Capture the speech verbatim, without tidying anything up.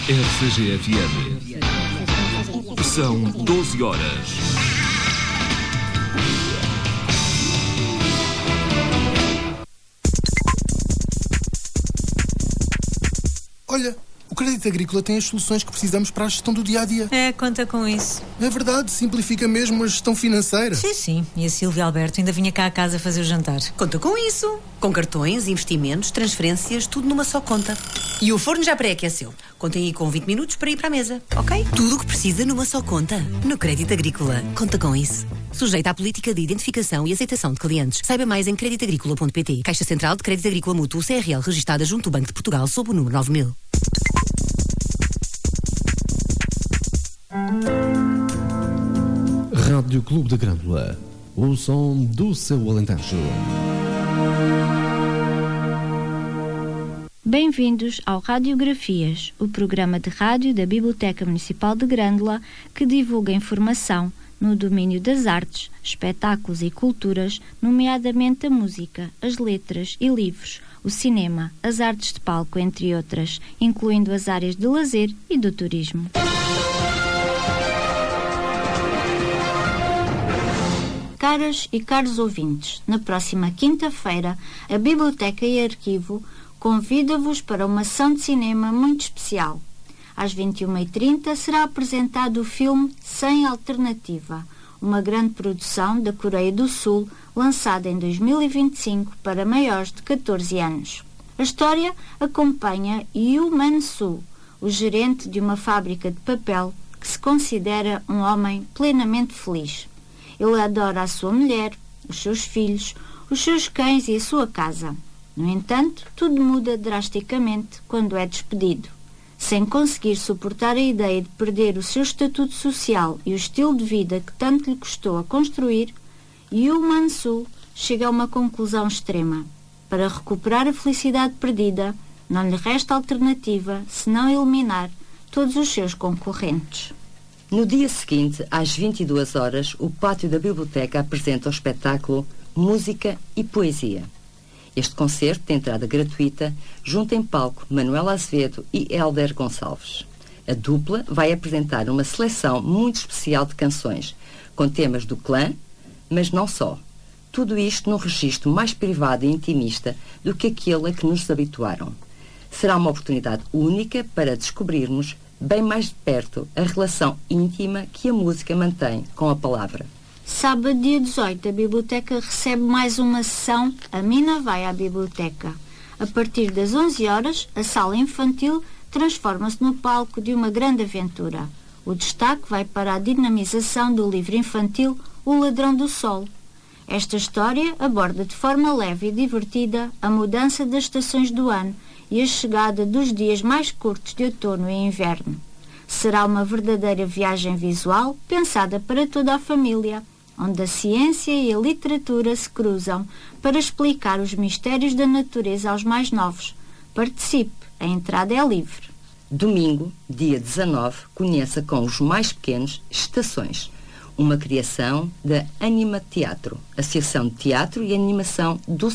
R C G F M. São doze horas. Olha, o Crédito Agrícola tem as soluções que precisamos para a gestão do dia-a-dia. É, conta com isso. É verdade, simplifica mesmo a gestão financeira. Sim, sim. E a Silvia Alberto ainda vinha cá a casa fazer o jantar. Conta com isso. Com cartões, investimentos, transferências, tudo numa só conta. E o forno já pré-aqueceu. Contem aí com vinte minutos para ir para a mesa, ok? Tudo o que precisa numa só conta. No Crédito Agrícola. Conta com isso. Sujeita à política de identificação e aceitação de clientes. Saiba mais em crédito agrícola ponto pt. Caixa Central de Crédito Agrícola Mútuo C R L, registada junto ao Banco de Portugal sob o número nove mil. Rádio Clube da Grândola, o som do seu Alentejo. Bem-vindos ao Radiografias, o programa de rádio da Biblioteca Municipal de Grândola que divulga informação no domínio das artes, espetáculos e culturas, nomeadamente a música, as letras e livros, o cinema, as artes de palco, entre outras, incluindo as áreas de lazer e do turismo. Caras e caros ouvintes, na próxima quinta-feira, a Biblioteca e Arquivo convida-vos para uma sessão de cinema muito especial. Às vinte e uma e trinta será apresentado o filme Sem Alternativa, uma grande produção da Coreia do Sul, lançada em dois mil e vinte e cinco para maiores de catorze anos. A história acompanha Yoo Man-soo, o gerente de uma fábrica de papel que se considera um homem plenamente feliz. Ele adora a sua mulher, os seus filhos, os seus cães e a sua casa. No entanto, tudo muda drasticamente quando é despedido. Sem conseguir suportar a ideia de perder o seu estatuto social e o estilo de vida que tanto lhe custou a construir, Yoo Man-soo chega a uma conclusão extrema. Para recuperar a felicidade perdida, não lhe resta alternativa senão eliminar todos os seus concorrentes. No dia seguinte, às vinte e duas horas, o pátio da biblioteca apresenta o espetáculo Música e Poesia. Este concerto tem entrada gratuita, junto em palco Manuela Azevedo e Hélder Gonçalves. A dupla vai apresentar uma seleção muito especial de canções, com temas do clã, mas não só. Tudo isto num registro mais privado e intimista do que aquele a que nos habituaram. Será uma oportunidade única para descobrirmos bem mais de perto a relação íntima que a música mantém com a palavra. Sábado, dia dezoito, a Biblioteca recebe mais uma sessão A Mina Vai à Biblioteca. A partir das onze horas, a sala infantil transforma-se no palco de uma grande aventura. O destaque vai para a dinamização do livro infantil O Ladrão do Sol. Esta história aborda de forma leve e divertida a mudança das estações do ano e a chegada dos dias mais curtos de outono e inverno. Será uma verdadeira viagem visual pensada para toda a família, onde a ciência e a literatura se cruzam para explicar os mistérios da natureza aos mais novos. Participe, a entrada é livre. Domingo, dia dezanove, conheça com os mais pequenos Estações, uma criação da Anima Teatro, Associação de Teatro e Animação do